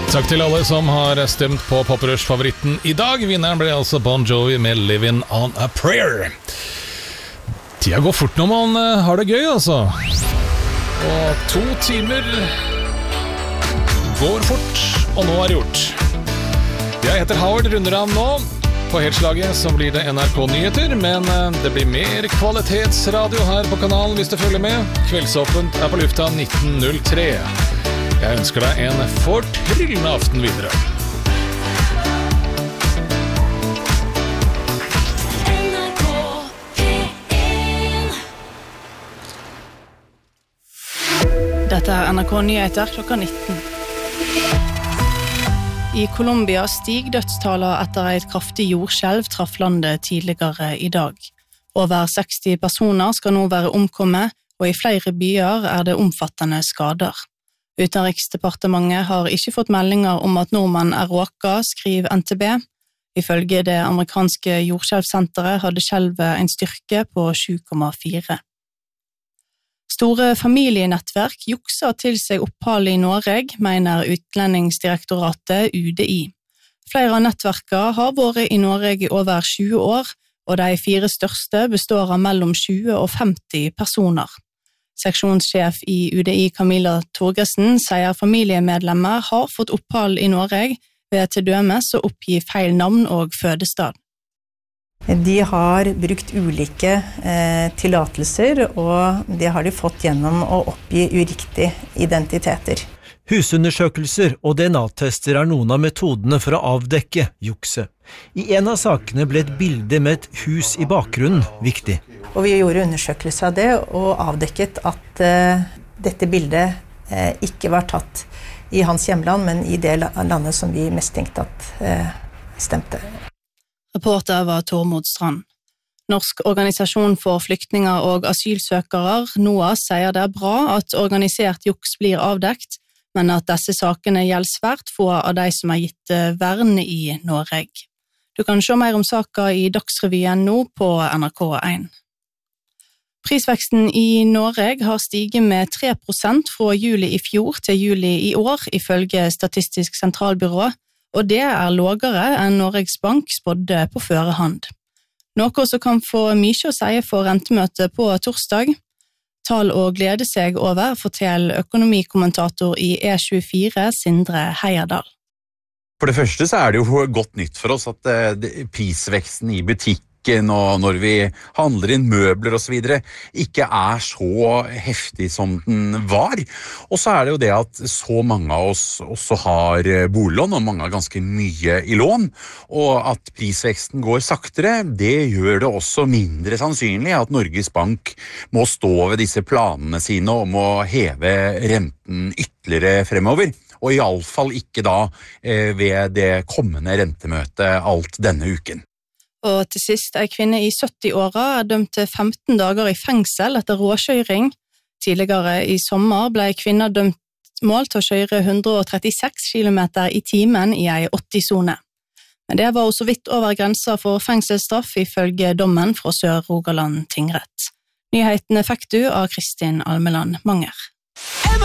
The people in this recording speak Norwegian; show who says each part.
Speaker 1: Takk til alle som har stemt på Poprush-favoritten i dag. Vinneren ble altså Bon Jovi med Living on a Prayer. Tida går fort når man har det gøy, altså. Og 2 timer går fort, og nå er det gjort. Jeg heter Howard, runder av nå. På Helslaget så blir det NRK-nyheter, men det blir mer kvalitetsradio her på kanalen hvis du følger med. Kveldsåpent er på lufta 1903. Jeg ønsker deg en fortryllende aften videre.
Speaker 2: Dette er NRK-nyheter klokka 19. I Colombia stig dødstaler etter et kraftig jordskjelv traff landet tidligere i dag. Over 60 personer skal nå være omkommet, og i flere byer er det omfattende skader. Utenriksdepartementet har ikke fått meldinger om at nordmenn er råka, skriver NTB. Ifølge det amerikanske jordskjelvsenteret hadde skjelvet en styrke på 7,4. Store familienettverk jukser til seg opphold i Norge, mener Utlendingsdirektoratet UDI. Flere av nettverkene har vært i Norge i over 20 år, og de 4 største består av mellom 20 og 50 personer. Seksjonssjef i UDI Camilla Torgersen sier familiemedlemmer har fått opphold i Norge ved til dømes å oppgi feil navn og fødestad.
Speaker 3: De har brukt ulike tillatelser, og det har de fått gjennom å oppgi uriktige identiteter.
Speaker 4: Husundersøkelser og DNA-tester er noen av metodene for å avdekke jukse. I en av sakene ble et bilde med et hus i bakgrunnen viktig.
Speaker 3: Og vi gjorde undersøkelse av det og avdekket at dette bildet ikke var tatt i hans hjemland, men i det landet som vi mistenkte at stemte.
Speaker 2: Reporter var Tormod Strand. Norsk organisasjon for flyktninger og asylsøkere, NOAS, sier det er bra at organisert juks blir avdekt, men at disse sakene gjelder svært få av de som er gitt vern i Norge. Du kan se mer om saken i Dagsrevyen nå på NRK1. Prisveksten i Norge har stiget med 3% fra juli i fjor til juli i år, ifølge Statistisk sentralbyrå, og det er lavere enn Norges Bank spådde på førehånd. Noe som kan få mye å si for rentemøtet på torsdag. Tal å glede seg over, forteller økonomikommentator i E24, Sindre Heierdal.
Speaker 5: For det første så er det jo godt nytt for oss at prisveksten i butikken og når vi handler inn møbler og så videre ikke er så heftig som den var. Og så er det jo det at så mange av oss også har boliglån, og mange har ganske mye i lån, og at prisveksten går saktere, det gjør det også mindre sannsynlig at Norges Bank må stå ved disse planene sine om å heve renten ytterligere fremover. Og i alle fall ikke da ved det kommende rentemøtet alt denne uken.
Speaker 2: Og til sist, en kvinne i 70-åra er dømt til 15 dager i fengsel etter råkjøring. Tidligere i sommer ble kvinner dømt mål til å kjøre 136 km i timen i en 80-sone. Men det var også vidt over grensa for fengselsstraff ifølge dommen fra Sør-Rogaland tingrett. Nyhetene fikk du av Kristin Almeland Manger.